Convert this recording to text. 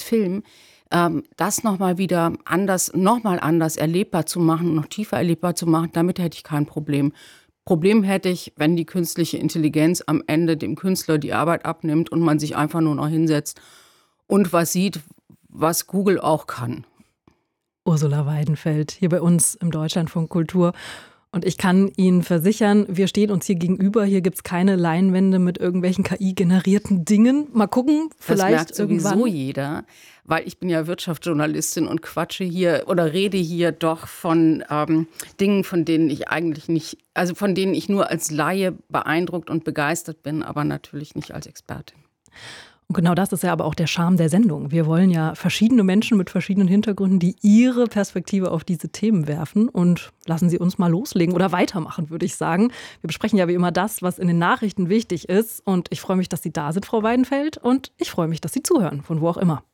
Film, das nochmal anders erlebbar zu machen, noch tiefer erlebbar zu machen, damit hätte ich kein Problem. Problem hätte ich, wenn die künstliche Intelligenz am Ende dem Künstler die Arbeit abnimmt und man sich einfach nur noch hinsetzt und was sieht, was Google auch kann. Ursula Weidenfeld hier bei uns im Deutschlandfunk Kultur. Und ich kann Ihnen versichern, wir stehen uns hier gegenüber. Hier gibt es keine Leinwände mit irgendwelchen KI-generierten Dingen. Mal gucken, vielleicht das merkt sowieso jeder, weil ich bin ja Wirtschaftsjournalistin und quatsche hier oder rede hier doch von Dingen, von denen ich eigentlich nicht, also von denen ich nur als Laie beeindruckt und begeistert bin, aber natürlich nicht als Expertin. Und genau das ist ja aber auch der Charme der Sendung. Wir wollen ja verschiedene Menschen mit verschiedenen Hintergründen, die ihre Perspektive auf diese Themen werfen. Und lassen Sie uns mal loslegen oder weitermachen, würde ich sagen. Wir besprechen ja wie immer das, was in den Nachrichten wichtig ist. Und ich freue mich, dass Sie da sind, Frau Weidenfeld. Und ich freue mich, dass Sie zuhören, von wo auch immer.